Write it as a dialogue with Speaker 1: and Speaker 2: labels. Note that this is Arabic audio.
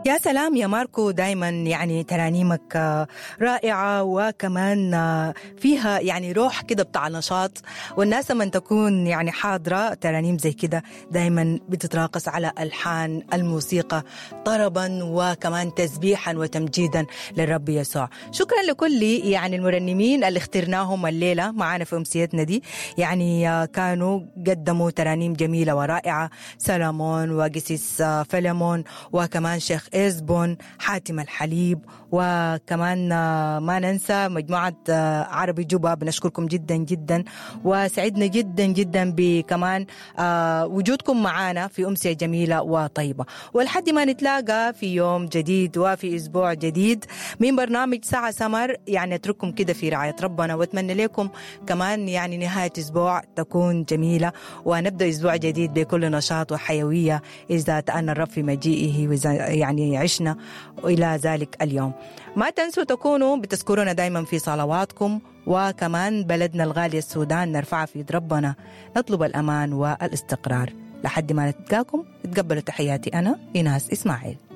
Speaker 1: يا سلام يا ماركو، دايما يعني ترانيمك رائعة، وكمان فيها يعني روح كده بتاع نشاط، والناس من تكون يعني حاضرة ترانيم زي كده دايما بتتراقص على ألحان الموسيقى طربا وكمان تسبيحا وتمجيدا للرب يسوع. شكرا لكل يعني المرنمين اللي اخترناهم الليلة معانا في أمسيتنا دي، يعني كانوا قدموا ترانيم جميلة ورائعة، سلامون وقسيس فلمون وكمان شيخ إزبون حاتم الحليب، وكمان ما ننسى مجموعة عربي جوبا. بنشكركم جدا جدا، وسعدنا جدا جدا بكمان وجودكم معنا في أمسية جميلة وطيبة. ولحد ما نتلاقى في يوم جديد وفي أسبوع جديد من برنامج ساعة سمر، يعني أترككم كده في رعاية ربنا، وأتمنى لكم كمان يعني نهاية أسبوع تكون جميلة، ونبدأ أسبوع جديد بكل نشاط وحيوية إذا تأنى الرب في مجيئه، وإذا يعني عشنا إلى ذلك اليوم. ما تنسوا تكونوا بتذكرونا دايما في صلواتكم، وكمان بلدنا الغالي السودان نرفعها في يد ربنا، نطلب الأمان والاستقرار. لحد ما نتلاقاكم، تقبلوا تحياتي أنا إيناس إسماعيل.